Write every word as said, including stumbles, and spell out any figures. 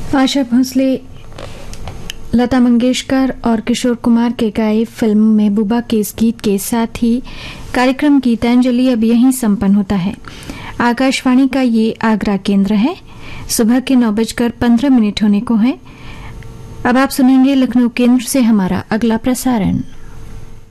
आशा भोसले, लता मंगेशकर और किशोर कुमार के गाए फिल्म महबूबा के इस गीत के साथ ही कार्यक्रम गीतांजलि अब यहीं संपन्न होता है। आकाशवाणी का ये आगरा केंद्र है। सुबह के नौ बजकर पंद्रह मिनट होने को है। अब आप सुनेंगे लखनऊ केंद्र से हमारा अगला प्रसारण।